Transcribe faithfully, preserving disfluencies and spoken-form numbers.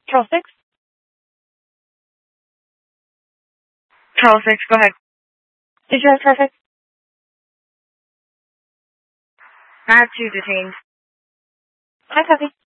Charles six? Charles six, go ahead. Did you have traffic? I have two detained. I copy.